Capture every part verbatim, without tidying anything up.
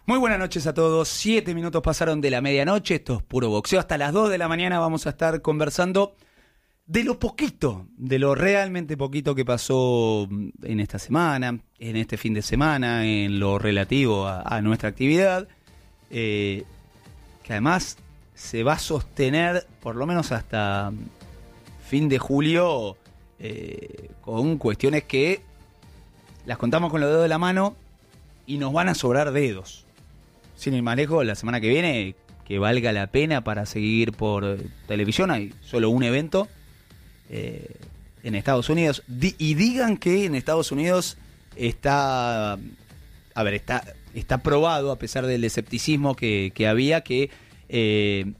Muy buenas noches a todos, siete minutos pasaron de la medianoche, esto es Puro Boxeo, hasta las dos de la mañana vamos a estar conversando de lo poquito, de lo realmente poquito que pasó en esta semana, en este fin de semana, en lo relativo a, a nuestra actividad, eh, que además se va a sostener por lo menos hasta fin de julio eh, con cuestiones que las contamos con los dedos de la mano y nos van a sobrar dedos. Sin ir más lejos, la semana que viene, que valga la pena para seguir por televisión, hay solo un evento eh, en Estados Unidos. Di- y digan que en Estados Unidos está, a ver, está, está probado, a pesar del escepticismo que, que había, que eh,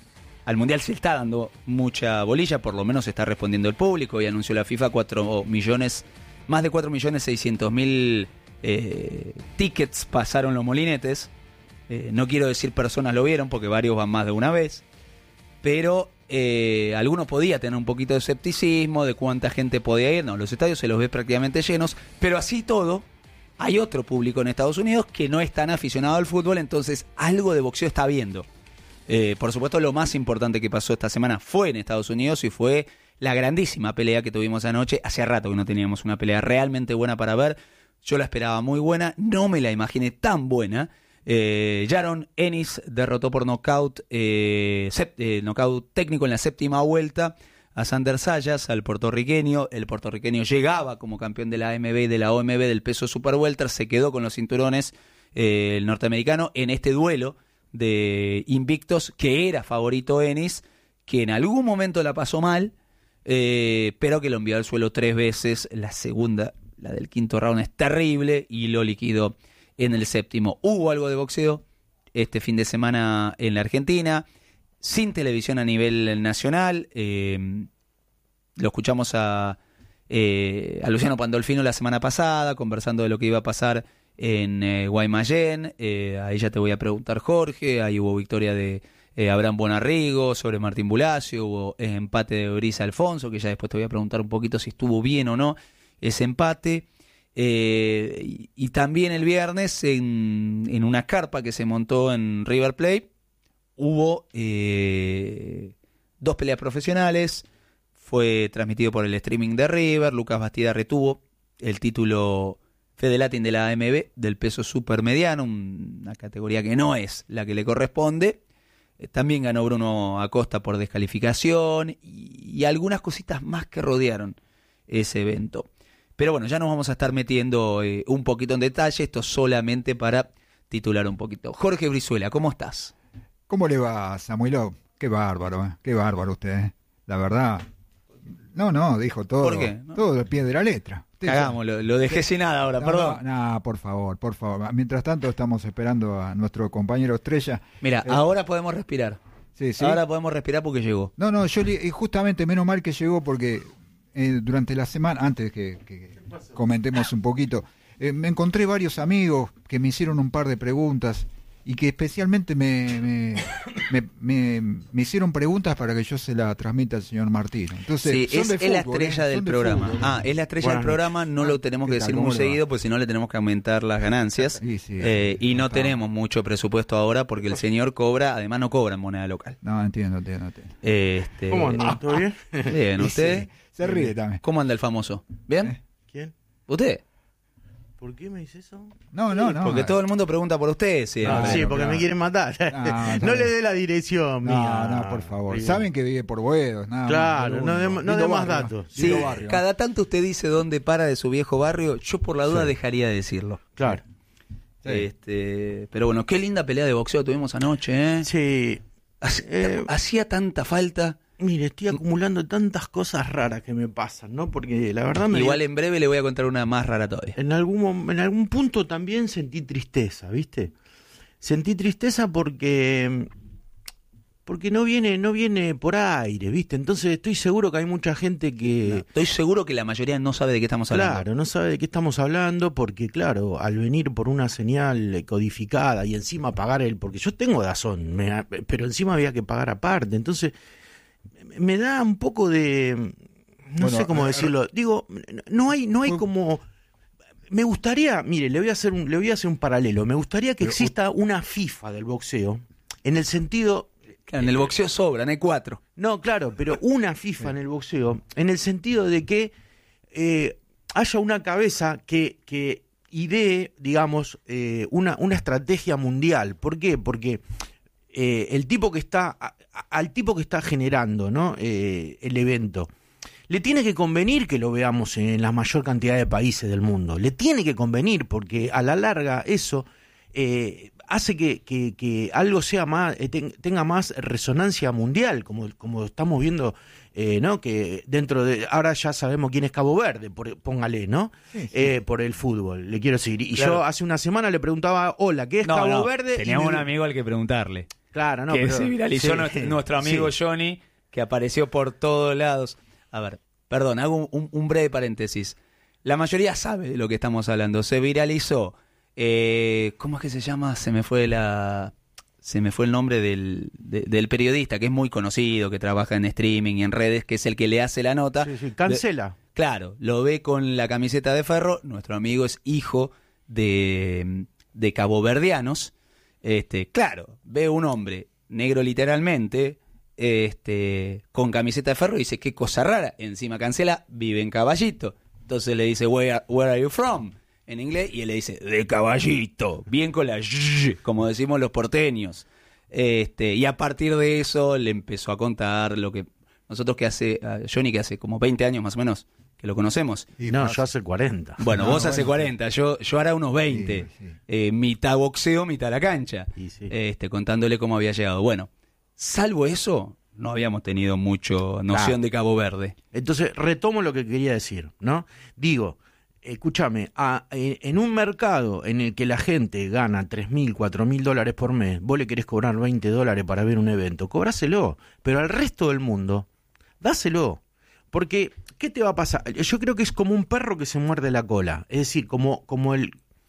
al Mundial se está dando mucha bolilla, por lo menos está respondiendo el público, y anunció la FIFA cuatro millones, más de cuatro millones seiscientos mil eh, tickets pasaron los molinetes. Eh, no quiero decir personas lo vieron porque varios van más de una vez, pero eh, algunos podía tener un poquito de escepticismo de cuánta gente podía ir. No, los estadios se los ve prácticamente llenos, pero así todo hay otro público en Estados Unidos que no es tan aficionado al fútbol, entonces algo de boxeo está viendo. Eh, por supuesto, lo más importante que pasó esta semana fue en Estados Unidos y fue la grandísima pelea que tuvimos anoche. Hacía rato que no teníamos una pelea realmente buena para ver. Yo la esperaba muy buena, no me la imaginé tan buena. Eh, Jaron Ennis derrotó por nocaut, eh, sept, eh, nocaut técnico en la séptima vuelta a Sander Sayas, al puertorriqueño. El puertorriqueño llegaba como campeón de la A M B y de la O M B del peso super welter, se quedó con los cinturones eh, el norteamericano en este duelo de invictos, que era favorito Ennis, que en algún momento la pasó mal, eh, pero que lo envió al suelo tres veces. La segunda, la del quinto round, es terrible y lo liquidó en el séptimo. Hubo algo de boxeo este fin de semana en la Argentina, sin televisión a nivel nacional. Eh, lo escuchamos a, eh, a Luciano Pandolfino la semana pasada, conversando de lo que iba a pasar en eh, Guaymallén. Eh, ahí ya te voy a preguntar, Jorge. Ahí hubo victoria de eh, Abraham Bonarrigo sobre Martín Bulacio, hubo eh, empate de Brisa Alfonso, que ya después te voy a preguntar un poquito si estuvo bien o no ese empate. Eh, y, y también el viernes en, en una carpa que se montó en River Plate hubo eh, dos peleas profesionales. Fue transmitido por el streaming de River. Lucas Bastida retuvo el título Fede Latin de la A M B del peso supermediano, una categoría que no es la que le corresponde. Eh, también ganó Bruno Acosta por descalificación y, y algunas cositas más que rodearon ese evento. Pero bueno, ya nos vamos a estar metiendo eh, un poquito en detalle, esto solamente para titular un poquito. Jorge Brizuela, ¿cómo estás? ¿Cómo le va, Samuilo? Qué bárbaro, ¿eh? Qué bárbaro usted, ¿eh? La verdad. No, no, dijo todo. ¿Por qué? ¿No? Todo al pie de la letra. Usted Cagamos, lo, lo dejé sin nada ahora, no, perdón. No, no, por favor, por favor. Mientras tanto estamos esperando a nuestro compañero Estrella. Mira, eh, ahora podemos respirar. Sí, sí. Ahora podemos respirar porque llegó. No, no, yo le, justamente menos mal que llegó porque eh, durante la semana, antes que, que comentemos un poquito, eh, me encontré varios amigos que me hicieron un par de preguntas y que especialmente me, me, me, me, me hicieron preguntas para que yo se la transmita al señor Martín. Entonces, sí, son es, de es la fútbol, estrella ¿eh? del Son de programa. fútbol. Ah, es la estrella Bueno, del programa, no lo tenemos que ¿qué tal? decir ¿Cómo muy le va? seguido, pues si no le tenemos que aumentar las ganancias. Sí, sí, eh, sí, y no por favor. tenemos mucho presupuesto ahora porque el señor cobra, además no cobra en moneda local. No, entiendo, entiendo, entiendo. Este, ¿Cómo andan? ¿Todo bien? Bien, ¿usted? Sí, se ríe también. ¿Cómo anda el famoso? ¿Bien? ¿Eh? ¿Quién? ¿Usted? ¿Por qué me dice eso? No, no, no. Porque todo el mundo pregunta por usted siempre. Ah, sí, claro, porque claro. me quieren matar. Ah, no está le bien. dé la dirección mía. No, no, por favor. Digo. Saben que vive por Boedos. Nada Claro, más, no lo dé- único. no dé Lindo más barrio, datos. Sí, lindo barrio. cada tanto usted dice dónde para de su viejo barrio. Yo por la duda Sí. dejaría de decirlo. Claro. Sí. Este, pero bueno, qué linda pelea de boxeo tuvimos anoche, ¿eh? Sí. Hac- Eh, Hacía tanta falta. Mire, estoy acumulando tantas cosas raras que me pasan, ¿no? Porque la verdad me... Igual en breve le voy a contar una más rara todavía. En algún, mom- en algún punto también sentí tristeza, ¿viste? Sentí tristeza porque... Porque no viene, no viene por aire, ¿viste? Entonces estoy seguro que hay mucha gente que... Estoy seguro que la mayoría no sabe de qué estamos hablando. Claro, no sabe de qué estamos hablando porque, claro, al venir por una señal codificada y encima pagar el... Porque yo tengo DAZN, me- pero encima había que pagar aparte. Entonces, me da un poco de... No Bueno, sé cómo eh, decirlo. Digo, no hay, no hay como... me gustaría, mire, le voy a hacer un, le voy a hacer un paralelo. Me gustaría que Pero, exista una FIFA del boxeo, en el sentido... Claro, en el boxeo sobran, hay cuatro. No, claro, pero una FIFA en el boxeo, en el sentido de que eh, haya una cabeza que, que idee, digamos, eh, una, una estrategia mundial. ¿Por qué? Porque eh, el tipo que está, a, a, al tipo que está generando, ¿no? eh, el evento, le tiene que convenir que lo veamos en la mayor cantidad de países del mundo. Le tiene que convenir, porque a la larga eso eh, hace que, que, que algo sea más, eh, ten, tenga más resonancia mundial, como, como estamos viendo, eh, ¿no? Que dentro de, ahora ya sabemos quién es Cabo Verde, por, póngale, ¿no? Sí, sí. Eh, por el fútbol, le quiero decir. Y Claro. yo hace una semana le preguntaba, hola, ¿qué es No, Cabo no, Verde? teníamos Y me- un amigo al que preguntarle. Claro, no, que pero- se viralizó sí, nuestro, nuestro amigo sí. Johnny, que apareció por todos lados. A ver, perdón, hago un, un breve paréntesis. La mayoría sabe de lo que estamos hablando. Se viralizó. Eh, ¿Cómo es que se llama? Se me fue la, se me fue el nombre del, de- del periodista que es muy conocido, que trabaja en streaming y en redes, que es el que le hace la nota. Sí, sí, cancela. Claro, lo ve con la camiseta de Ferro. Nuestro amigo es hijo de, de caboverdianos. Este, claro, ve un hombre negro literalmente, este, con camiseta de Ferro y dice, qué cosa rara. Encima cancela, vive en Caballito. Entonces le dice, where, where are you from? En inglés, y él le dice, de Caballito. Bien con la sh, como decimos los porteños. Este, y a partir de eso le empezó a contar lo que nosotros que hace, a Johnny que hace como veinte años más o menos, que lo conocemos. Y No, pasa- yo hace cuarenta. Bueno, No, vos hace bueno, cuarenta, yo, yo hará unos veinte. Sí, sí. Eh, mitad boxeo, mitad la cancha. Y sí. Este, contándole cómo había llegado. Bueno, salvo eso, no habíamos tenido mucho noción Claro. de Cabo Verde. Entonces, retomo lo que quería decir, ¿no? Digo, escúchame, a- en, en un mercado en el que la gente gana tres mil, cuatro mil dólares por mes, vos le querés cobrar veinte dólares para ver un evento, cobráselo, pero al resto del mundo, dáselo. Porque, ¿qué te va a pasar? Yo creo que es como un perro que se muerde la cola. Es decir, como, como el...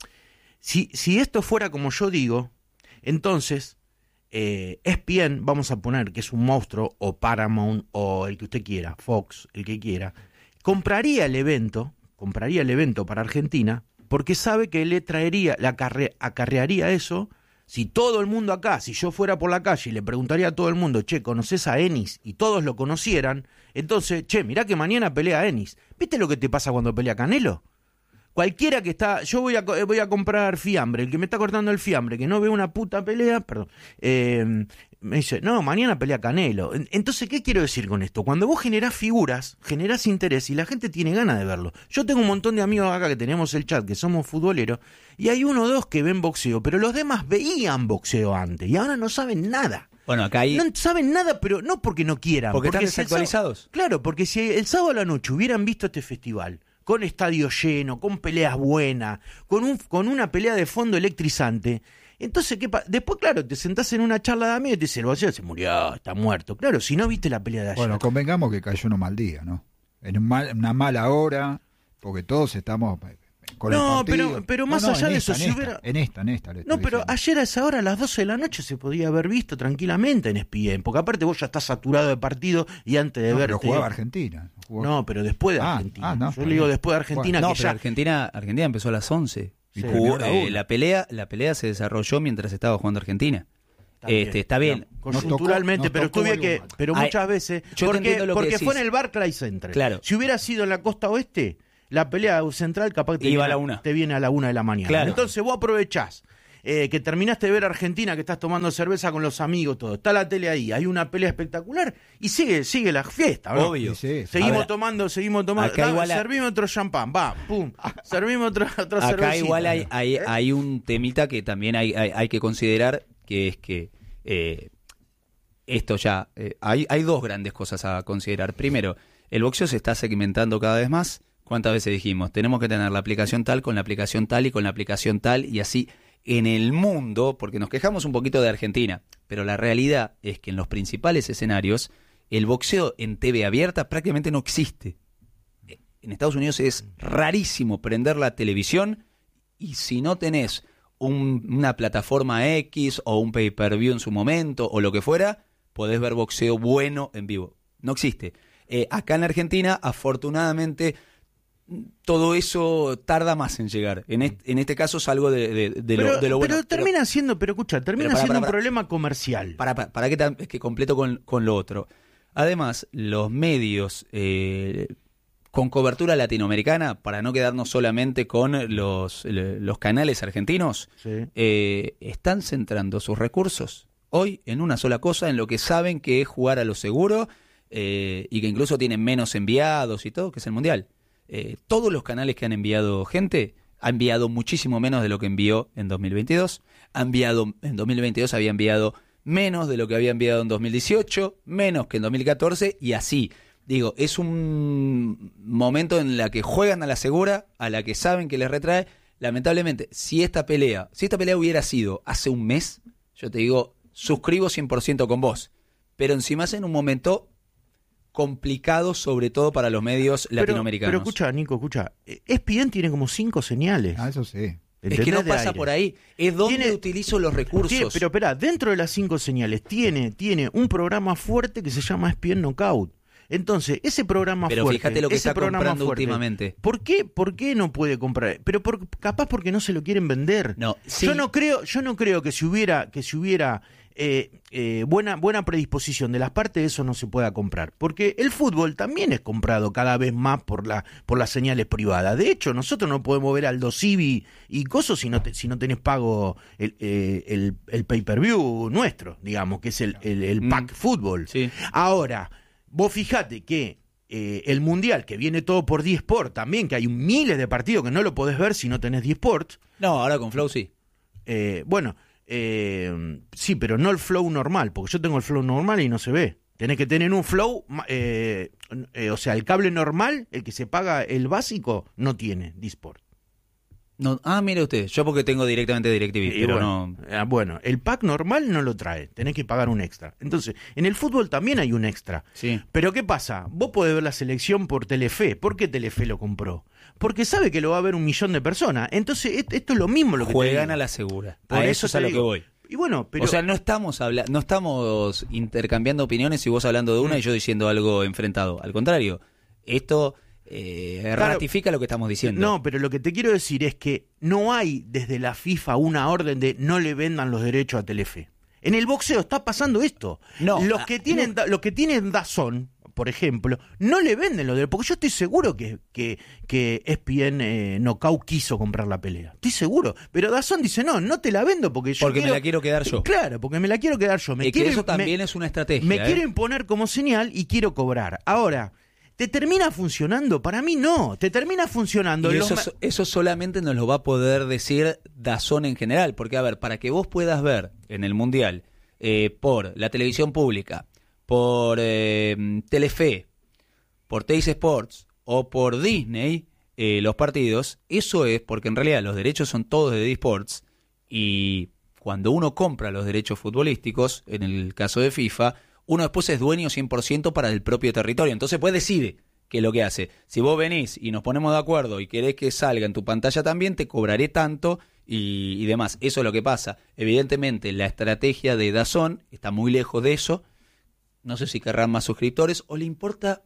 Si, si esto fuera como yo digo, entonces... Eh, E S P N, vamos a poner que es un monstruo, o Paramount, o el que usted quiera, Fox, el que quiera, compraría el evento, compraría el evento para Argentina, porque sabe que le traería, le acarre, acarrearía eso. Si todo el mundo acá, si yo fuera por la calle y le preguntaría a todo el mundo, che, ¿conoces a Enis? Y todos lo conocieran, entonces, che, mirá que mañana pelea Enis. ¿Viste lo que te pasa cuando pelea Canelo? Cualquiera que está, yo voy a co- voy a comprar fiambre, el que me está cortando el fiambre, que no ve una puta pelea, perdón, eh, me dice, no, mañana pelea Canelo. En- Entonces, ¿qué quiero decir con esto? Cuando vos generás figuras, generás interés y la gente tiene ganas de verlo. Yo tengo un montón de amigos acá que tenemos el chat, que somos futboleros, y hay uno o dos que ven boxeo, pero los demás veían boxeo antes y ahora no saben nada. Bueno, acá hay... No saben nada, pero no porque no quieran. Porque están si el sábado- desactualizados. Claro, porque si el sábado a la noche hubieran visto este festival, con estadio lleno, con peleas buenas, con un con una pelea de fondo electrizante, entonces, ¿qué pa- después, claro, te sentás en una charla de amigos y te dice, el boxeo se murió, está muerto. Claro, si no viste la pelea de ayer. Bueno, convengamos que cayó en un mal día, ¿no? En un mal- una mala hora, porque todos estamos con No, el partido. pero- pero más No, no, allá en de esta, eso, en si esta, hubiera- En esta, en esta. le No, estoy pero diciendo. ayer a esa hora, a las doce de la noche, se podía haber visto tranquilamente en E S P N, porque aparte vos ya estás saturado de partido y antes de No, ver... pero jugaba Argentina. Jugó- No, pero después de Ah, Argentina. ah, no, Yo está le digo bien. después de Argentina No, que pero ya... Argentina, Argentina empezó a las once. Sí. Jugó, terminó a la eh, una. la pelea, la pelea se desarrolló mientras estaba jugando Argentina. Está bien. Este, está bien. No, coyunturalmente, Nos tocó- pero nos tocó tuve algo que, mal. pero Ay, muchas veces, yo te porque, entiendo lo que porque decís. fue en el Barclays Center. Claro. Si hubiera sido en la costa oeste, la pelea central capaz que te, Iba viene, a la una. te viene a la una de la mañana. Claro. Entonces vos aprovechás eh, que terminaste de ver Argentina, que estás tomando cerveza con los amigos, todo. Está la tele ahí, hay una pelea espectacular y sigue, sigue la fiesta, ¿no? Obvio. Sí, sí. Seguimos Ahora, tomando, seguimos tomando. acá Dame, igual a- servimos otro champán, va, pum. Servimos otro, otra cervecita. Acá igual hay, hay, ¿Eh? hay un temita que también hay, hay, hay que considerar, que es que eh, esto ya, eh, hay, hay dos grandes cosas a considerar. Primero, el boxeo se está segmentando cada vez más. ¿Cuántas veces dijimos? Tenemos que tener la aplicación tal con la aplicación tal y con la aplicación tal y así en el mundo, porque nos quejamos un poquito de Argentina, pero la realidad es que en los principales escenarios el boxeo en T V abierta prácticamente no existe. En Estados Unidos es rarísimo prender la televisión y si no tenés un- una plataforma X o un pay-per-view en su momento o lo que fuera, podés ver boxeo bueno en vivo. No existe. Eh, acá en Argentina, afortunadamente, todo eso tarda más en llegar. En este, en este caso es algo de, de, de, pero, lo, de lo bueno. Pero termina pero, siendo, pero escucha, termina pero para, siendo para, para, un problema comercial. Para, para, para que, es que completo con, con lo otro. Además, los medios eh, con cobertura latinoamericana, para no quedarnos solamente con los, los canales argentinos, sí. eh, están centrando sus recursos hoy en una sola cosa, en lo que saben que es jugar a lo seguro eh, y que incluso tienen menos enviados y todo, que es el Mundial. Eh, todos los canales que han enviado gente, ha enviado muchísimo menos de lo que envió en dos mil veintidós. Ha enviado, en dos mil veintidós había enviado menos de lo que había enviado en dos mil dieciocho, menos que en dos mil catorce y así. Digo, es un momento en la que juegan a la segura, a la que saben que les retrae. Lamentablemente, si esta pelea, si esta pelea hubiera sido hace un mes, yo te digo, suscribo cien por ciento con vos. Pero encima es en un momento complicado, sobre todo para los medios pero, latinoamericanos. Pero escucha, Nico, escucha. E S P N tiene como cinco señales. Ah, eso sí. Es que no pasa por ahí. Es donde tiene, utilizo los recursos. Tiene, pero espera, dentro de las cinco señales tiene, tiene un programa fuerte que se llama E S P N Knockout. Entonces, ese programa pero fuerte... Pero fíjate lo que está comprando fuerte, últimamente. ¿Por qué, ¿Por qué no puede comprar? Pero por, capaz porque no se lo quieren vender. No, sí. Yo no creo, yo no creo que si hubiera, que si hubiera eh, eh, buena, buena predisposición de las partes, eso no se pueda comprar. Porque el fútbol también es comprado cada vez más por la, por las señales privadas. De hecho, nosotros no podemos ver Aldo Civi y cosas si no, te, si no tenés pago el, eh, el, el pay-per-view nuestro, digamos, que es el, el, el pack mm. fútbol. Sí. Ahora... Vos fijate que eh, el Mundial, que viene todo por D-Sport también, que hay miles de partidos que no lo podés ver si no tenés D-Sport. No, ahora con Flow sí. Eh, bueno, eh, sí, pero no el Flow normal, porque yo tengo el Flow normal y no se ve. Tenés que tener un Flow, eh, eh, o sea, el cable normal, el que se paga el básico, no tiene D-Sport. No, ah, mire usted, yo porque tengo directamente DirecTV, y pero bueno, no... Bueno, el pack normal no lo trae, tenés que pagar un extra. Entonces, en el fútbol también hay un extra. Sí. Pero ¿qué pasa? Vos podés ver la selección por Telefe. ¿Por qué Telefe lo compró? Porque sabe que lo va a ver un millón de personas. Entonces, esto es lo mismo lo que juegan a la segura. Por a eso eso es a lo que voy. Y bueno, pero... O sea, no estamos habla no estamos intercambiando opiniones y vos hablando de una mm. y yo diciendo algo enfrentado. Al contrario, esto... Eh, claro, ratifica lo que estamos diciendo. No, pero lo que te quiero decir es que no hay desde la FIFA una orden de no le vendan los derechos a Telefe. En el boxeo está pasando esto. No, los que tienen no. los que tienen DAZN, por ejemplo, no le venden los derechos, porque yo estoy seguro que que, que E S P N eh, Knockout quiso comprar la pelea. Estoy seguro, pero DAZN dice, "No, no te la vendo porque yo porque quiero, me la quiero quedar yo." Claro, porque me la quiero quedar yo. Me y quiero, que eso también me, es una estrategia. Me ¿eh? quiero imponer como señal y quiero cobrar. Ahora, ¿te termina funcionando? Para mí no. ¿Te termina funcionando? Y eso, los... eso solamente nos lo va a poder decir DAZN en general. Porque, a ver, para que vos puedas ver en el Mundial eh, por la televisión pública, por eh, Telefe, por Teis Sports o por Disney eh, los partidos, eso es porque en realidad los derechos son todos de D-Sports y cuando uno compra los derechos futbolísticos, en el caso de FIFA... uno después es dueño cien por ciento para el propio territorio. Entonces pues decide qué es lo que hace. Si vos venís y nos ponemos de acuerdo y querés que salga en tu pantalla también, te cobraré tanto y, y demás. Eso es lo que pasa. Evidentemente la estrategia de DAZN está muy lejos de eso. No sé si querrán más suscriptores o le importa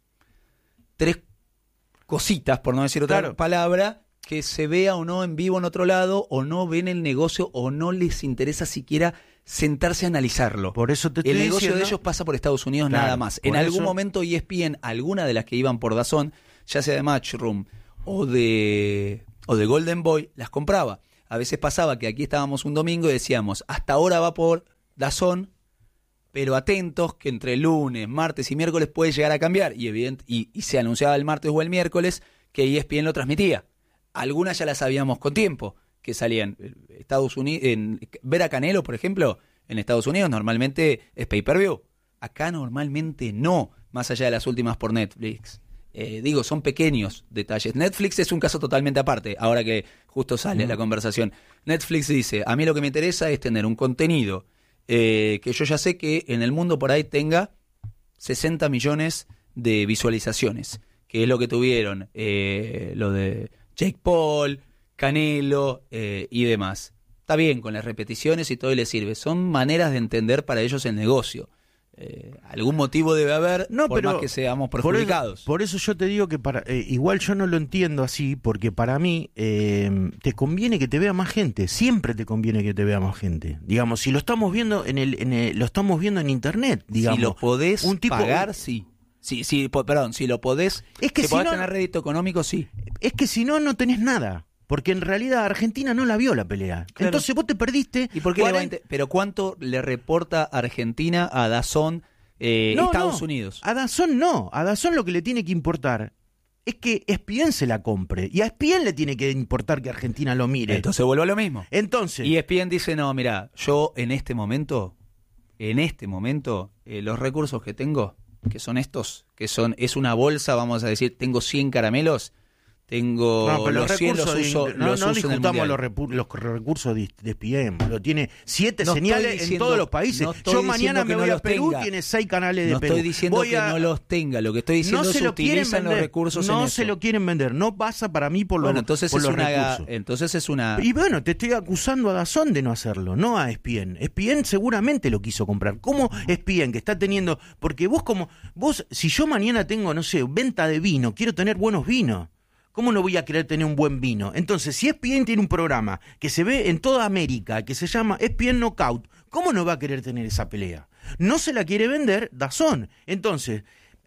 tres cositas, por no decir otra claro. palabra, que se vea o no en vivo en otro lado, o no ven el negocio, o no les interesa siquiera sentarse a analizarlo. Por eso te estoy el negocio diciendo... de ellos pasa por Estados Unidos claro, nada más. En eso... algún momento E S P N, alguna de las que iban por DAZN, ya sea de Matchroom o de, o de Golden Boy, las compraba. A veces pasaba que aquí estábamos un domingo y decíamos, hasta ahora va por DAZN, pero atentos que entre lunes, martes y miércoles puede llegar a cambiar. Y, evidente, y, y se anunciaba el martes o el miércoles que E S P N lo transmitía. Algunas ya las sabíamos con tiempo, que salían Estados Unidos, en, ver a Canelo, por ejemplo, en Estados Unidos normalmente es pay-per-view. Acá normalmente no, más allá de las últimas por Netflix. Eh, digo, son pequeños detalles. Netflix es un caso totalmente aparte, ahora que justo sale mm. la conversación. Netflix dice, a mí lo que me interesa es tener un contenido eh, que yo ya sé que en el mundo por ahí tenga sesenta millones de visualizaciones, que es lo que tuvieron eh, lo de Jake Paul, Canelo eh, y demás. Está bien, con las repeticiones y todo y les sirve. Son maneras de entender para ellos el negocio. Eh, algún motivo debe haber, no, por pero más que seamos por perjudicados. eso, por eso yo te digo que para eh, igual yo no lo entiendo así, porque para mí eh, te conviene que te vea más gente, siempre te conviene que te vea más gente. Digamos, si lo estamos viendo en el, en el lo estamos viendo en internet, digamos. Si lo podés un tipo, pagar, un, sí. Sí, sí, po, perdón, si lo podés, es que si si podés no, tener rédito económico, sí. Es que si no, no tenés nada. Porque en realidad Argentina no la vio la pelea. Claro. Entonces vos te perdiste. ¿Y por qué le va a inter- Pero ¿cuánto le reporta Argentina a DAZN eh, no, Estados no. Unidos? A DAZN no. A DAZN lo que le tiene que importar es que E S P N se la compre. Y a E S P N le tiene que importar que Argentina lo mire. Entonces vuelvo a lo mismo. Entonces. Y E S P N dice, no, mira, yo en este momento, en este momento, eh, los recursos que tengo, que son estos, que son, es una bolsa, vamos a decir, tengo cien caramelos, tengo no, pero los, los cien los recursos uso, de, no, los no uso en el discutamos mundial. los, repu- los recursos de, de E S P N. Lo tiene siete No estoy señales diciendo- en todos los países. no estoy Yo mañana diciendo que me no voy a los Perú, tenga. tiene seis canales de No Perú. estoy diciendo Voy que a- no los tenga, lo que estoy diciendo no es se que lo quieren utilizan vender, los recursos no en se eso. lo quieren vender, no pasa para mí por, Bueno, lo, entonces por es los una, recursos. entonces es una... Y bueno, te estoy acusando a DAZN de no hacerlo, no a E S P N. E S P N seguramente lo quiso comprar. ¿Cómo E S P N que está teniendo? Porque vos como vos, si yo mañana tengo, no sé, venta de vino, quiero tener buenos vinos. ¿Cómo no voy a querer tener un buen vino? Entonces, si E S P N tiene un programa que se ve en toda América, que se llama E S P N Knockout, ¿cómo no va a querer tener esa pelea? No se la quiere vender DAZN. Entonces,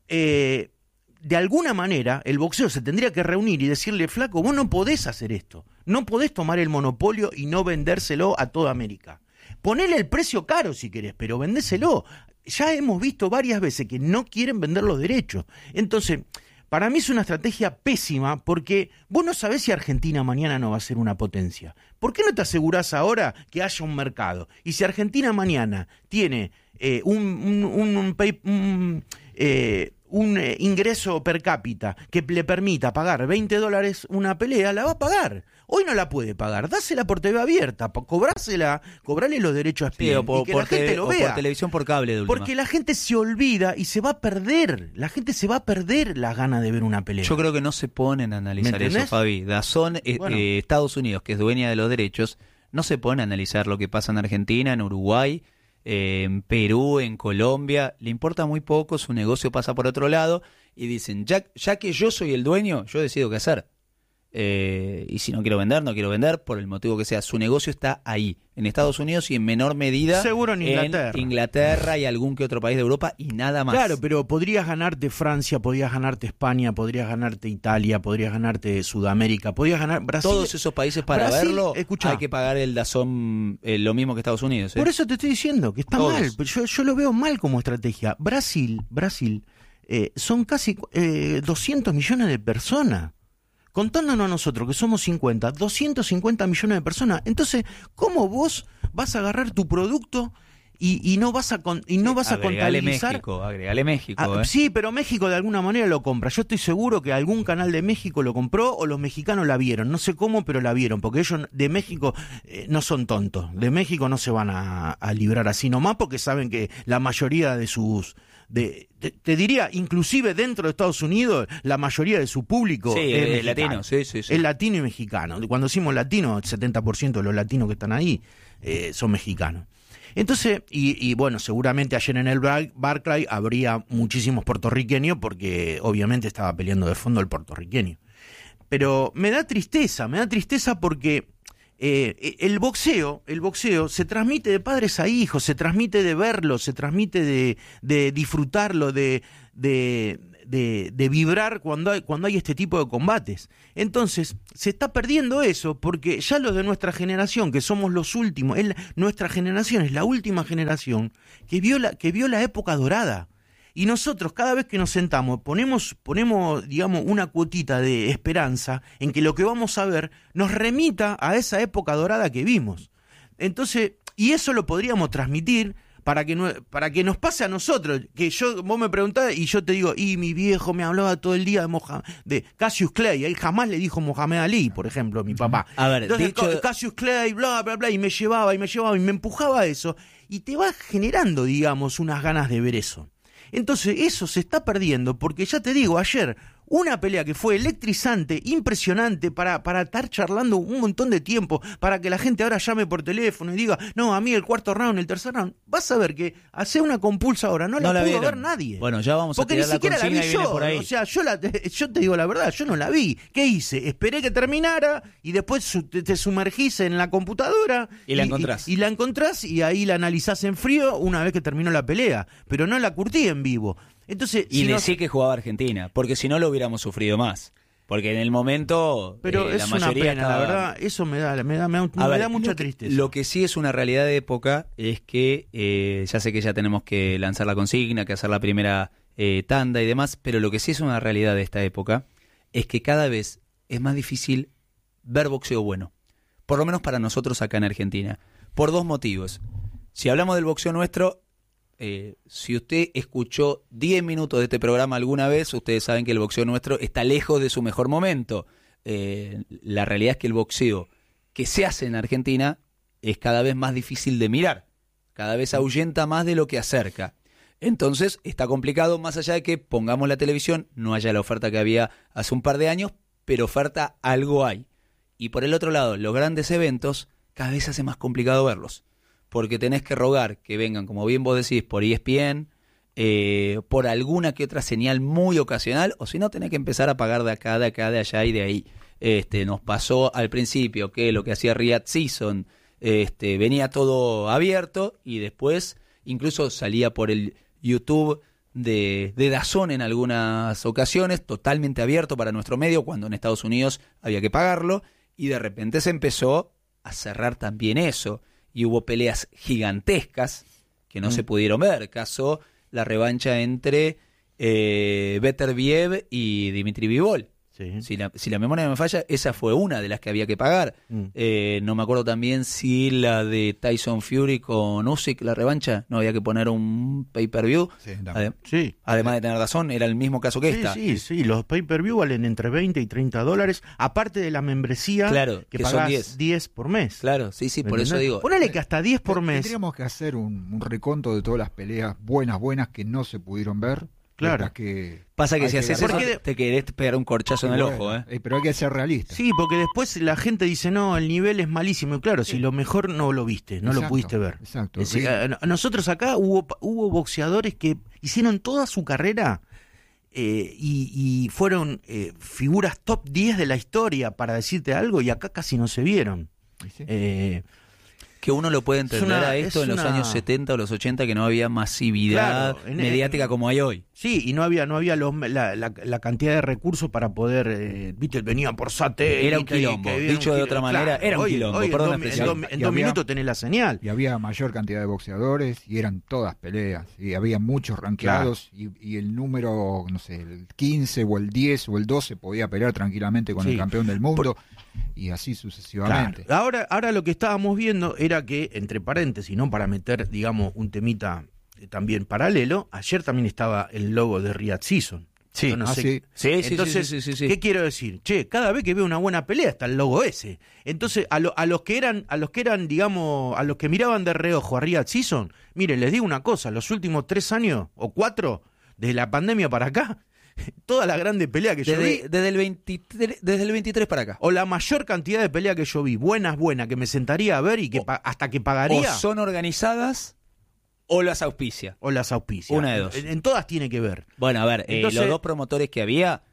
eh, de alguna manera, el boxeo se tendría que reunir y decirle, flaco, vos no podés hacer esto. No podés tomar el monopolio y no vendérselo a toda América. Ponele el precio caro si querés, pero vendéselo. Ya hemos visto varias veces que no quieren vender los derechos. Entonces... Para mí es una estrategia pésima porque vos no sabés si Argentina mañana no va a ser una potencia. ¿Por qué no te asegurás ahora que haya un mercado? Y si Argentina mañana tiene eh, un, un, un, un, pay, un, eh, un eh, ingreso per cápita que le permita pagar veinte dólares una pelea, la va a pagar. Hoy no la puede pagar, dásela por T V abierta, cobrásela, cobrale los derechos a E S P N Sí, o por, y que por la gente te- lo o vea. por televisión por cable de última. Porque la gente se olvida y se va a perder. La gente se va a perder las ganas de ver una pelea. Yo creo que no se ponen a analizar ¿Me entendés? eso, Fabi. DAZN, eh, Bueno. eh, Estados Unidos, que es dueña de los derechos, no se pone a analizar lo que pasa en Argentina, en Uruguay, eh, en Perú, en Colombia. Le importa muy poco, su negocio pasa por otro lado y dicen, ya, ya que yo soy el dueño, yo decido qué hacer. Eh, y si no quiero vender, no quiero vender, por el motivo que sea. Su negocio está ahí, en Estados Unidos y en menor medida Seguro en Inglaterra. en Inglaterra y algún que otro país de Europa y nada más. Claro, pero podrías ganarte Francia, podrías ganarte España, podrías ganarte Italia, podrías ganarte Sudamérica, podrías ganar Brasil. Todos esos países para Brasil, verlo escuchá. hay que pagar el DAZN eh, lo mismo que Estados Unidos. ¿eh? Por eso te estoy diciendo que está Todos. mal. Yo, yo lo veo mal como estrategia. Brasil, Brasil, eh, son casi eh, doscientos millones de personas. Contándonos a nosotros, que somos cincuenta, doscientos cincuenta millones de personas. Entonces, ¿cómo vos vas a agarrar tu producto y, y no vas a con, y no vas a Agregale contabilizar? México, agregale México. Ah, ¿eh? sí, pero México de alguna manera lo compra. Yo estoy seguro que algún canal de México lo compró o los mexicanos la vieron. No sé cómo, pero la vieron, porque ellos de México eh, no son tontos. De México no se van a, a librar así nomás porque saben que la mayoría de sus... De, te, te diría, inclusive dentro de Estados Unidos, la mayoría de su público Sí, es es mexicano. latino, sí, sí, sí. Es latino y mexicano. Cuando decimos latino, el setenta por ciento de los latinos que están ahí eh, son mexicanos. Entonces, y, y bueno, seguramente ayer en el Bar- Barclay habría muchísimos puertorriqueños porque obviamente estaba peleando de fondo el puertorriqueño. Pero me da tristeza, me da tristeza porque eh, el boxeo, el boxeo se transmite de padres a hijos, se transmite de verlo, se transmite de, de disfrutarlo, de, de, de, de vibrar cuando hay, cuando hay este tipo de combates. Entonces, se está perdiendo eso porque ya los de nuestra generación, que somos los últimos, es la- nuestra generación es la última generación que vio la, que vio la época dorada. Y nosotros cada vez que nos sentamos ponemos, ponemos, digamos, una cuotita de esperanza en que lo que vamos a ver nos remita a esa época dorada que vimos. Entonces, y eso lo podríamos transmitir para que no, para que nos pase a nosotros, que yo, vos me preguntás y yo te digo, y mi viejo me hablaba todo el día de, Moja, de Cassius Clay, él jamás le dijo Mohamed Ali, por ejemplo, mi papá. A ver, Entonces, dicho- Ca- Cassius Clay, bla, bla, bla, y me llevaba, y me llevaba, y me empujaba a eso, y te va generando, digamos, unas ganas de ver eso. Entonces eso se está perdiendo porque ya te digo, ayer Una pelea que fue electrizante, impresionante, para, para estar charlando un montón de tiempo, para que la gente ahora llame por teléfono y diga, no, a mí el cuarto round, el tercer round. Vas a ver que hacer una compulsa ahora no, no la, la pudo ver nadie. Bueno, ya vamos Porque a tirar ni siquiera la la vi consigna y viene yo. por ahí. O sea, yo, la, yo te digo la verdad, yo no la vi. ¿Qué hice? Esperé que terminara y después su, te, te sumergís en la computadora. Y la encontrás. Y, y la encontrás y ahí la analizás en frío una vez que terminó la pelea. Pero no la curtí en vivo. Entonces, y si decí no... que jugaba Argentina, porque si no lo hubiéramos sufrido más. Porque en el momento pero eh, es la mayoría una pena, estaba... la verdad, eso me da, me da, me da, me ver, da mucha lo que, tristeza. Lo que sí es una realidad de época es que, eh, ya sé que ya tenemos que lanzar la consigna, que hacer la primera eh, tanda y demás, pero lo que sí es una realidad de esta época es que cada vez es más difícil ver boxeo bueno. Por lo menos para nosotros acá en Argentina. Por dos motivos. Si hablamos del boxeo nuestro... Eh, si usted escuchó diez minutos de este programa alguna vez, ustedes saben que el boxeo nuestro está lejos de su mejor momento. Eh, la realidad es que el boxeo que se hace en Argentina es cada vez más difícil de mirar, cada vez ahuyenta más de lo que acerca. Entonces está complicado, más allá de que pongamos la televisión, no haya la oferta que había hace un par de años, pero oferta algo hay. Y por el otro lado, los grandes eventos cada vez se hace más complicado verlos. Porque tenés que rogar que vengan, como bien vos decís, por E S P N, eh, por alguna que otra señal muy ocasional, o si no tenés que empezar a pagar de acá, de acá, de allá y de ahí. Este, nos pasó al principio que lo que hacía Riyadh Season, este, venía todo abierto y después incluso salía por el YouTube de, de D A Z N en algunas ocasiones, totalmente abierto para nuestro medio, cuando en Estados Unidos había que pagarlo, y de repente se empezó a cerrar también eso. Y hubo peleas gigantescas que no mm. se pudieron ver. Caso la revancha entre eh, Beterbiev y Dimitri Bivol. Sí. Si, la, si la memoria no me falla, esa fue una de las que había que pagar. Mm. Eh, no me acuerdo también si la de Tyson Fury con Usyk, la revancha, no había que poner un pay-per-view. Sí, Adem- sí. Además de tener razón, era el mismo caso que sí, esta. Sí, sí, los pay-per-view valen entre veinte y treinta dólares, aparte de la membresía, claro, que, que pagás son diez. diez por mes. Claro, sí, sí, por eso digo. Ponele que hasta diez por mes. Tendríamos que hacer un, un reconto de todas las peleas buenas, buenas que no se pudieron ver. Claro. Que pasa que si haces eso de... te querés pegar un corchazo en el bueno, ojo, ¿eh? Pero hay que ser realista. Sí, porque después la gente dice, no, el nivel es malísimo. Y claro, sí. si lo mejor no lo viste, no exacto, lo pudiste ver. Exacto. Es decir, a nosotros acá hubo, hubo boxeadores que hicieron toda su carrera eh, y, y fueron eh, figuras top diez de la historia, para decirte algo, y acá casi no se vieron. ¿Sí? Eh, que uno lo puede entender una, a esto en los una... años setenta o los ochenta, que no había masividad claro, en, mediática en, como hay hoy. Sí, y no había no había los, la, la, la cantidad de recursos para poder, eh, viste, venían por satélite. Era un quilombo, que, que dicho un, de otra manera, claro, era un hoy, quilombo, hoy, perdón en dos, en dos, en dos había, minutos tenés la señal. Y había mayor cantidad de boxeadores y eran todas peleas, y había muchos rankeados, claro. y, y el número, no sé, el quince o el diez o el doce podía pelear tranquilamente con sí. el campeón del mundo. Por, y así sucesivamente. Claro. Ahora, ahora lo que estábamos viendo era que, entre paréntesis, ¿no? Para meter, digamos, un temita eh, también paralelo, ayer también estaba el logo de Riyadh Season. Sí, Yo no ah, sé. sí. Sí, sí, Entonces, sí, sí, sí, sí. ¿qué quiero decir? Che, cada vez que veo una buena pelea está el logo ese. Entonces, a, lo, a los que eran, a los que eran, digamos, a los que miraban de reojo a Riyadh Season, miren, les digo una cosa, los últimos tres años o cuatro, desde la pandemia para acá, toda la grande pelea que desde, yo vi desde el veintitrés desde el veintitrés para acá, o la mayor cantidad de peleas que yo vi, buenas, buenas, que me sentaría a ver y que o, pa- hasta que pagaría, o son organizadas o las auspicia o las auspicia, una de dos. En, en todas tiene que ver. Bueno, a ver, Entonces, eh, los dos promotores que había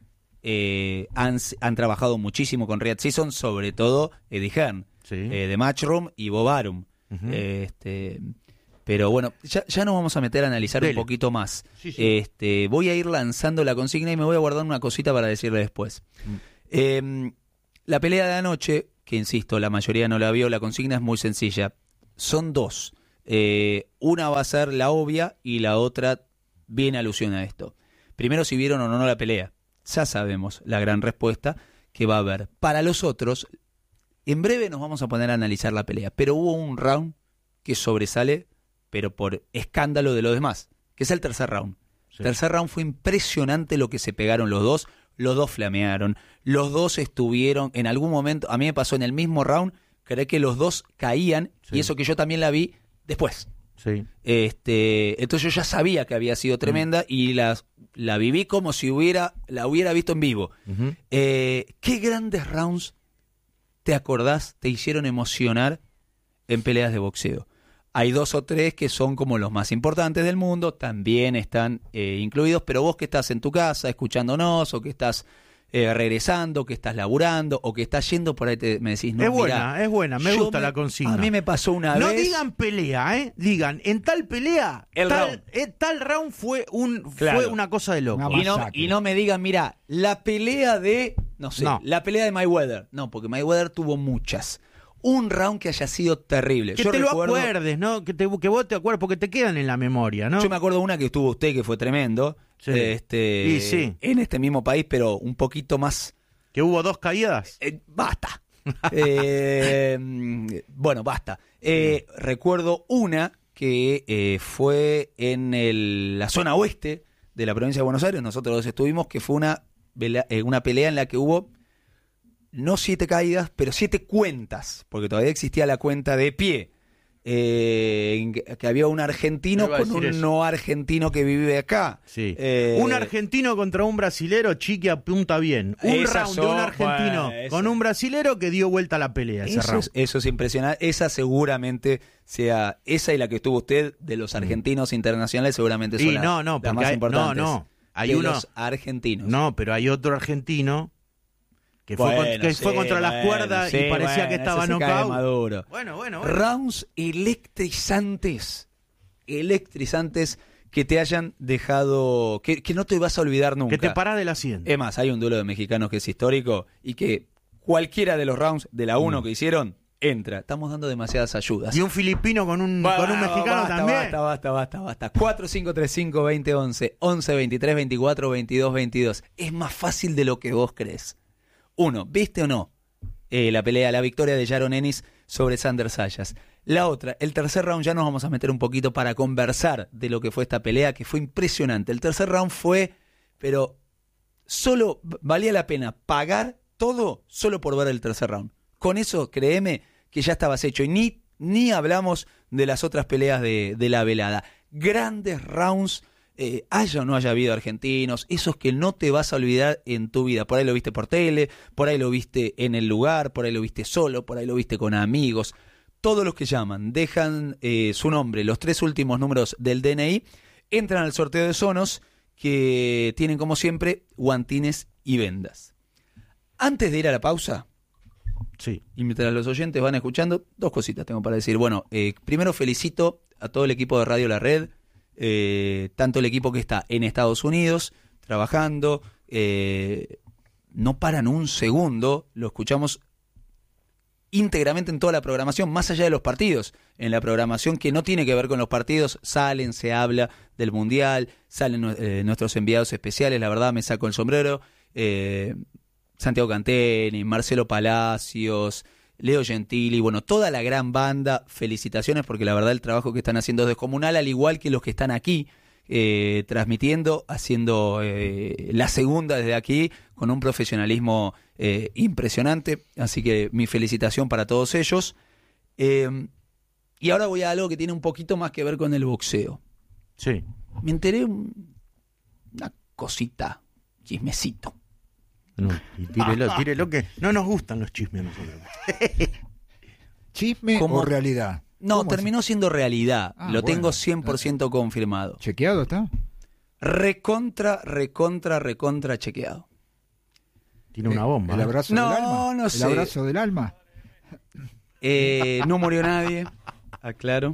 eh, han, han trabajado muchísimo con Riyadh Season, sobre todo Eddie Hearn, sí. eh, de Matchroom y Bob Arum. Uh-huh. eh, este Pero bueno, ya, ya nos vamos a meter a analizar Dele. un poquito más. Sí, sí. Este, voy a ir lanzando la consigna y me voy a guardar una cosita para decirle después. Mm. Eh, la pelea de anoche, que insisto, la mayoría no la vio, la consigna es muy sencilla. Son dos. Eh, una va a ser la obvia y la otra viene alusión a esto. Primero, si vieron o no la pelea. Ya sabemos la gran respuesta que va a haber. Para los otros, en breve nos vamos a poner a analizar la pelea. Pero hubo un round que sobresale, pero por escándalo de los demás, que es el tercer round. El sí. tercer round fue impresionante lo que se pegaron los dos, los dos flamearon, los dos estuvieron, en algún momento, a mí me pasó en el mismo round, creí que los dos caían, sí. y eso que yo también la vi después. Sí. Este, entonces yo ya sabía que había sido tremenda mm. y la, la viví como si hubiera la hubiera visto en vivo. Uh-huh. Eh, ¿Qué grandes rounds te acordás te hicieron emocionar en peleas de boxeo? Hay dos o tres que son como los más importantes del mundo, también están eh, incluidos, pero vos que estás en tu casa escuchándonos o que estás eh, regresando, que estás laburando o que estás yendo por ahí, te, me decís, no, es buena, mirá, es buena, me gusta me, la consigna. A mí me pasó una no vez. No digan pelea, ¿eh? Digan, en tal pelea, el tal, round. Eh, tal round fue un claro. fue una cosa de loco. Y no, y no me digan, mira, la pelea de, no sé, no. la pelea de Mayweather. No, porque Mayweather tuvo muchas. Un round que haya sido terrible. Que yo te recuerdo, lo acuerdes, ¿no? Que, te, que vos te acuerdes, porque te quedan en la memoria, ¿no? Yo me acuerdo una que estuvo usted, que fue tremendo. Sí. Este, y sí. En este mismo país, pero un poquito más... ¿Que hubo dos caídas? Eh, basta. eh, bueno, basta. Eh, recuerdo una que eh, fue en el, la zona oeste de la provincia de Buenos Aires. Nosotros dos estuvimos, que fue una, eh, una pelea en la que hubo... no siete caídas, pero siete cuentas, porque todavía existía la cuenta de pie, eh, que había un argentino con un eso. no argentino que vive acá. Sí. Eh, un argentino contra un brasilero, Chiqui apunta bien. Un round son, de un argentino bueno, con un brasilero que dio vuelta a la pelea. Ese eso, round. Es, eso es impresionante. Esa seguramente sea, esa y la que estuvo usted de los argentinos mm. internacionales seguramente son y la, no, no, las más hay, importantes. No, no. Hay de uno, los argentinos. No, pero hay otro argentino que bueno, fue, con, que sí, fue contra bueno, las cuerdas sí, y parecía bueno, que estaba knockout. Bueno, bueno, bueno. Rounds electrizantes, electrizantes que te hayan dejado, que, que no te vas a olvidar nunca. Que te paras del asiento. Es más, hay un duelo de mexicanos que es histórico y que cualquiera de los rounds de la uno mm. que hicieron entra. Estamos dando demasiadas ayudas. Y un filipino con un, bah, con un mexicano basta, también. Basta, basta, basta, basta. cuatro cinco tres cinco, dos cero once, once veintitrés veinticuatro veintidós veintidós. Es más fácil de lo que vos crees. Uno, ¿viste o no eh, la pelea, la victoria de Yaron Ennis sobre Sander Sayas? La otra, el tercer round, ya nos vamos a meter un poquito para conversar de lo que fue esta pelea, que fue impresionante. El tercer round fue, pero solo valía la pena pagar todo solo por ver el tercer round. Con eso, créeme, que ya estabas hecho. Y ni, ni hablamos de las otras peleas de, de la velada. Grandes rounds. Eh, haya o no haya habido argentinos, esos que no te vas a olvidar en tu vida. Por ahí lo viste por tele, por ahí lo viste en el lugar, por ahí lo viste solo, por ahí lo viste con amigos. Todos los que llaman, dejan eh, su nombre, los tres últimos números del D N I, entran al sorteo de Sonos, que tienen como siempre guantines y vendas. Antes de ir a la pausa, sí, y mientras los oyentes van escuchando, dos cositas tengo para decir. Bueno, eh, primero felicito a todo el equipo de Radio La Red. Eh, tanto el equipo que está en Estados Unidos trabajando, eh, no paran un segundo, lo escuchamos íntegramente en toda la programación, más allá de los partidos, en la programación que no tiene que ver con los partidos, salen, se habla del Mundial, salen eh, nuestros enviados especiales, la verdad me saco el sombrero, eh, Santiago Canteni, Marcelo Palacios, Leo Gentili, bueno, toda la gran banda, felicitaciones porque la verdad el trabajo que están haciendo es descomunal, al igual que los que están aquí eh, transmitiendo, haciendo eh, la segunda desde aquí con un profesionalismo eh, impresionante, así que mi felicitación para todos ellos. Eh, y ahora voy a algo que tiene un poquito más que ver con el boxeo. Sí. Me enteré un, una cosita, chismecito. No, y tírelo, tírelo que no nos gustan los chismes a nosotros. ¿Chisme ¿Cómo? o realidad? No, terminó así? siendo realidad. Ah, Lo bueno. tengo cien por ciento confirmado. ¿Chequeado está? Recontra, recontra, recontra chequeado. Tiene una bomba. ¿El ¿eh? abrazo No, del alma? no ¿El sé. abrazo del alma? Eh, no murió nadie, aclaro.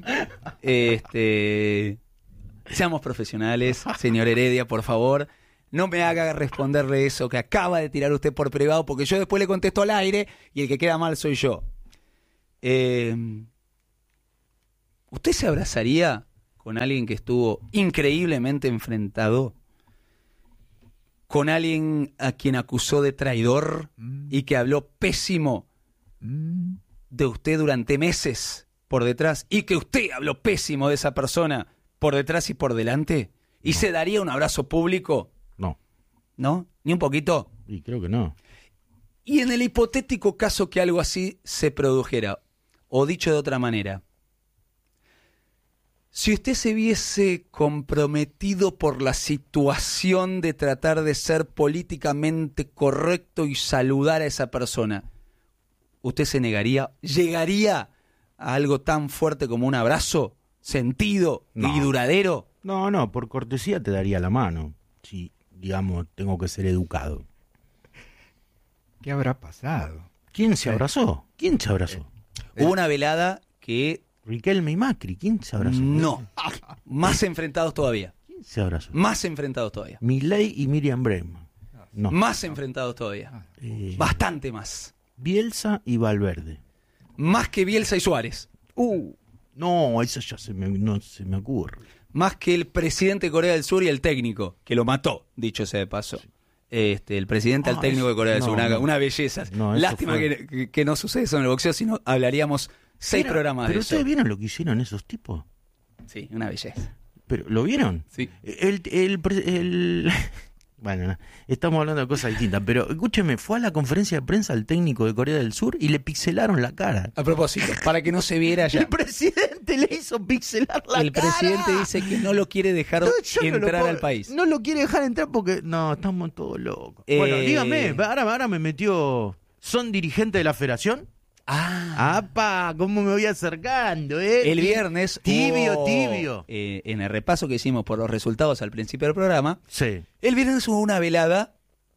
Este, seamos profesionales, señor Heredia, por favor. No me haga responderle eso que acaba de tirar usted por privado, porque yo después le contesto al aire y el que queda mal soy yo. Eh, ¿Usted se abrazaría con alguien que estuvo increíblemente enfrentado? ¿Con alguien a quien acusó de traidor mm. y que habló pésimo mm. de usted durante meses por detrás? ¿Y que usted habló pésimo de esa persona por detrás y por delante? ¿Y no. se daría un abrazo público? No. ¿No? ¿Ni un poquito? Y creo que no. Y en el hipotético caso que algo así se produjera, o dicho de otra manera, Si usted se viese comprometido por la situación de tratar de ser políticamente correcto y saludar a esa persona, ¿usted se negaría? ¿Llegaría a algo tan fuerte como un abrazo sentido No. y duradero? No, no, por cortesía te daría la mano. Si, digamos, tengo que ser educado. ¿Qué habrá pasado? ¿Quién se abrazó? ¿Quién se abrazó? Hubo una velada que Riquelme y Macri. ¿Quién se abrazó? no, más enfrentados todavía, ¿Quién se abrazó? más enfrentados todavía, Milei y Miriam Bregman. No. más enfrentados todavía, Eh, bastante más, Bielsa y Valverde. más que Bielsa y Suárez, Uh, no, eso ya se me, no se me ocurre. más que el presidente de Corea del Sur y el técnico, que lo mató, dicho sea de paso. Este, el presidente al Ah, técnico eso- de Corea del no, Sur, una, no. una belleza. No, eso Lástima fue- que, que- que no sucede eso en el boxeo, sino hablaríamos seis Pero- programas Pero de eso. ustedes vieron lo que hicieron esos tipos. Sí, una belleza. ¿Pero lo vieron? Sí. El, el, pre- el- Bueno, no, estamos hablando de cosas distintas, pero escúcheme, fue a la conferencia de prensa el técnico de Corea del Sur y le pixelaron la cara. A propósito, para que no se viera ya. El presidente le hizo pixelar la El cara. presidente dice que no lo quiere dejar No, yo no lo entrar puedo- al país. No lo quiere dejar entrar porque... No, estamos todos locos. Eh, Bueno, dígame, ahora, ahora me metió... ¿Son dirigente de la federación? Ah, ¡Apa! ¿Cómo me voy acercando, eh? el viernes. Tibio, hubo, tibio. eh, en el repaso que hicimos por los resultados al principio del programa, Sí. el viernes hubo una velada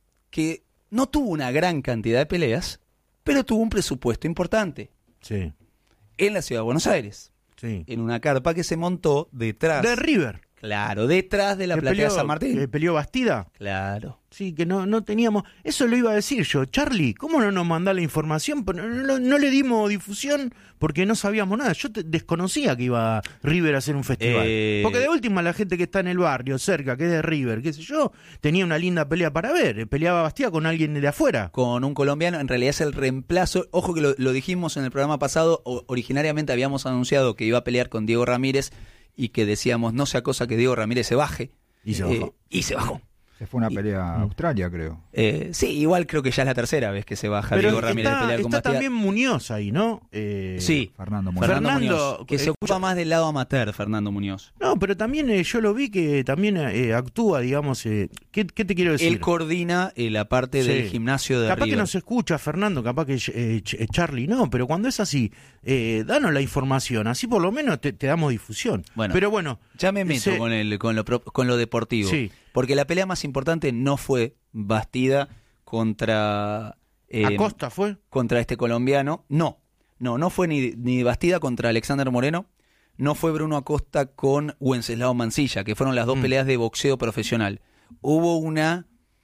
que no tuvo una gran cantidad de peleas, pero tuvo un presupuesto importante Sí. en la ciudad de Buenos Aires, Sí. en una carpa que se montó detrás. De River. Claro, detrás de la que platea peleó- San Martín. que peleó Bastida. Claro. Sí, que no, no teníamos... Eso lo iba a decir yo. Charlie, ¿cómo no nos mandó la información? Pero no, no- no le dimos difusión porque no sabíamos nada. Yo te- desconocía que iba River a hacer un festival. Eh, Porque de última la gente que está en el barrio, cerca, que es de River, qué sé yo, tenía una linda pelea para ver. Peleaba Bastida con alguien de afuera. Con un colombiano, en realidad es el reemplazo. Ojo que lo, lo dijimos en el programa pasado, o- originariamente habíamos anunciado que iba a pelear con Diego Ramírez y que decíamos no sea cosa que Diego Ramírez se baje. Y se Eh, bajó. y se bajó. Se fue una pelea a Australia, creo. Eh, sí, igual creo que ya es la tercera vez que se baja Pero Diego Ramírez de está, pelear con está Bastida. también Muñoz ahí, ¿no? Eh, Sí, Fernando Muñoz. Fernando, Fernando, Muñoz, que se eh, ocupa más del lado amateur, Fernando Muñoz. No, pero también eh, yo lo vi que también eh, actúa, digamos... eh, ¿qué, ¿Qué te quiero decir? Él coordina eh, la parte del Sí. gimnasio de Capaz River. que no se escucha, Fernando, capaz que eh, Ch- eh, Charlie no, pero cuando es así, eh, danos la información, así por lo menos te, te damos difusión. Bueno, pero bueno, Ya me meto se- con, el, con, lo, pro- con lo deportivo. Sí. Porque la pelea más importante no fue Bastida contra... eh, Acosta fue. contra este colombiano. No, no, no fue ni, ni Bastida contra Alexander Moreno, no fue Bruno Acosta con Wenceslao Mancilla, que fueron las dos Mm. peleas de boxeo profesional. Hubo una...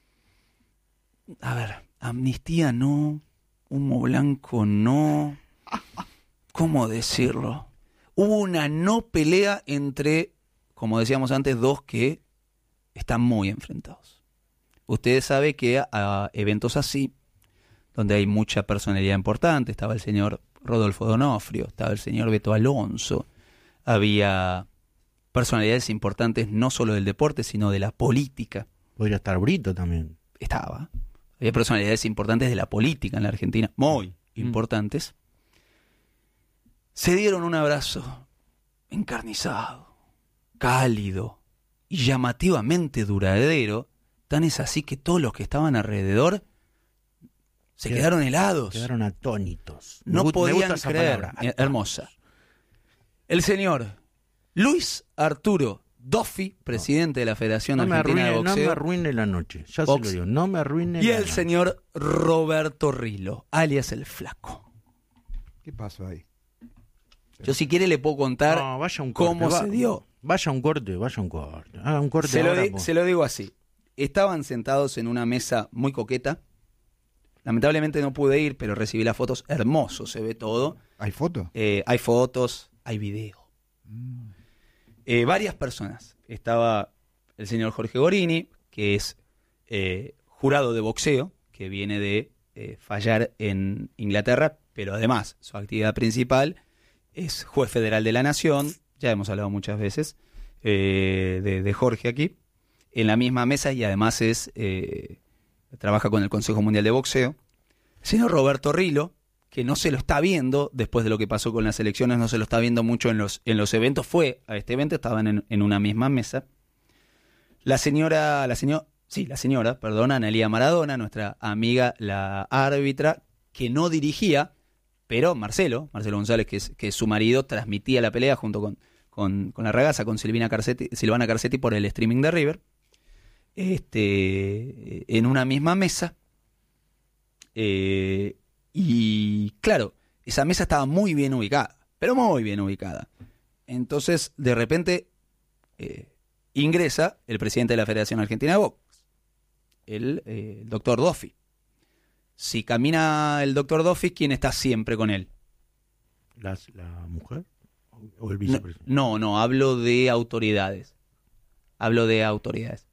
A ver, amnistía no, humo blanco no... ¿Cómo decirlo? Hubo una no pelea entre, como decíamos antes, dos que están muy enfrentados. Ustedes saben que a, a eventos así, donde hay mucha personalidad importante, estaba el señor Rodolfo Donofrio, estaba el señor Beto Alonso, había personalidades importantes no solo del deporte, sino de la política. Podría estar Brito también. Estaba. Había personalidades importantes de la política en la Argentina, muy Mm. importantes. Se dieron un abrazo encarnizado, cálido y llamativamente duradero. Tan es así que todos los que estaban alrededor se Qued- quedaron helados. Quedaron atónitos. Me No gu- me podían gusta esa creer. palabra, Eh, atónitos. Hermosa. El señor Luis Arturo Doffi, presidente de la Federación No me, Argentina arruine, de no Boxeo, me arruine la noche. Ya Box. se lo digo. No me arruine y la el noche. señor Roberto Rilo, alias el Flaco. ¿Qué pasó ahí? Yo si quiere le puedo contar No, vaya un corte. cómo va- se dio. Vaya un corte, vaya un corte. Ah, un corte Se lo, ahora, di- po. se lo digo así. Estaban sentados en una mesa muy coqueta. Lamentablemente no pude ir, pero recibí las fotos. Hermoso, se ve todo. ¿Hay foto? Eh, hay fotos, hay video. Eh, varias personas. Estaba el señor Jorge Gorini, que es eh, jurado de boxeo, que viene de eh, fallar en Inglaterra, pero además su actividad principal es juez federal de la Nación. Ya hemos hablado muchas veces eh, de, de Jorge aquí, en la misma mesa, y además es eh, trabaja con el Consejo Mundial de Boxeo. El señor Roberto Rilo, que no se lo está viendo, después de lo que pasó con las elecciones, no se lo está viendo mucho en los, en los eventos, fue a este evento, estaban en, en una misma mesa. La señora, la señora, sí, la señora, perdón, Analía Maradona, nuestra amiga, la árbitra, que no dirigía, pero Marcelo, Marcelo González, que es, que es su marido, transmitía la pelea junto con, con, con la ragazza, con Silvina Carcetti, Silvana Carcetti por el streaming de River, este, en una misma mesa. Eh, y claro, esa mesa estaba muy bien ubicada, pero muy bien ubicada. Entonces, de repente, eh, ingresa el presidente de la Federación Argentina de Box, el, eh, el doctor Doffi. Si camina el doctor Doffi, ¿quién está siempre con él? ¿La, la mujer o el vicepresidente? No, no, hablo de autoridades. Hablo de autoridades.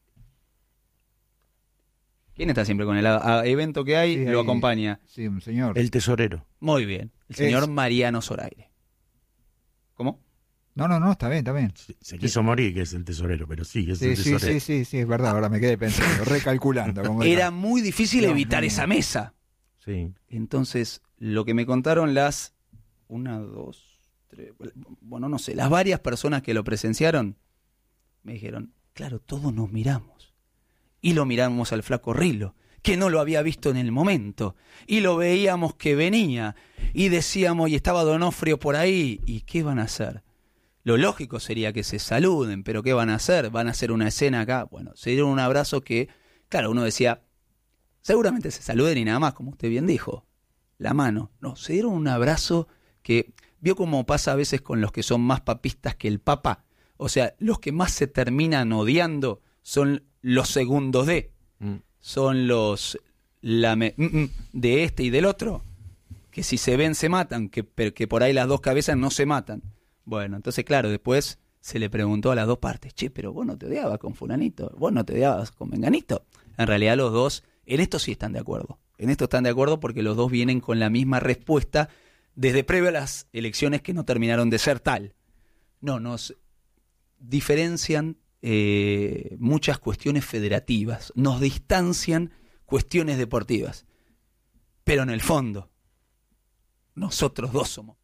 ¿Quién está siempre con él? A, a evento que hay, Sí, lo ahí- acompaña. Sí, un señor. El tesorero. Muy bien. El señor Es- Mariano Zoraire. ¿Cómo? No, no, no, está bien, está bien. Se, se quiso morir que es el tesorero, pero sí, es Sí, el sí, tesorero. sí, sí, sí, es verdad, ahora me quedé pensando, recalculando. como Era muy difícil Dios evitar mío. esa mesa. Sí. Entonces, lo que me contaron las... Una, dos, tres... Bueno, no sé, las varias personas que lo presenciaron me dijeron, claro, todos nos miramos. Y lo miramos al flaco Rilo, que no lo había visto en el momento. Y lo veíamos que venía. Y decíamos, y estaba Donofrio por ahí. ¿Y qué van a hacer? Lo lógico sería que se saluden, pero ¿qué van a hacer? ¿Van a hacer una escena acá? Bueno, se dieron un abrazo que, claro, uno decía, seguramente se saluden y nada más, como usted bien dijo. La mano. No, se dieron un abrazo que, vio como pasa a veces con los que son más papistas que el Papa. O sea, los que más se terminan odiando son los segundos de, Mm. son los la me- mm, mm, de este y del otro, que si se ven se matan, que, pero que por ahí las dos cabezas no se matan. Bueno, entonces claro, después se le preguntó a las dos partes, che, pero vos no te odiabas con fulanito, vos no te odiabas con menganito. En realidad los dos, en esto sí están de acuerdo, en esto están de acuerdo porque los dos vienen con la misma respuesta desde previo a las elecciones que no terminaron de ser tal. No, nos diferencian eh, muchas cuestiones federativas, nos distancian cuestiones deportivas, pero en el fondo nosotros dos somos